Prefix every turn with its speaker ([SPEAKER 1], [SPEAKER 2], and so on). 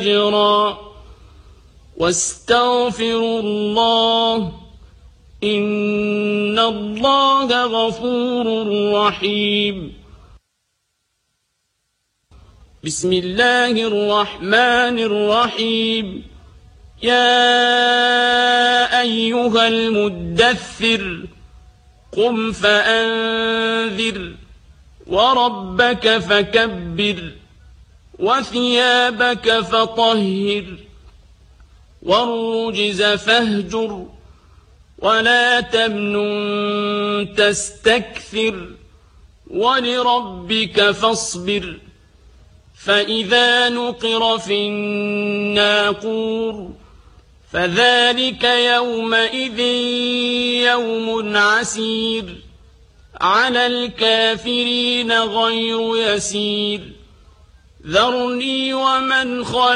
[SPEAKER 1] واستغفروا الله إن الله غفور رحيم. بسم الله الرحمن الرحيم. يا أيها المدثر قم فأنذر وربك فكبر وثيابك فطهر والرجز فاهجر ولا تمنن تستكثر ولربك فاصبر. فإذا نقر في الناقور فذلك يومئذ يوم عسير على الكافرين غير يسير. ذرني ومن خلقت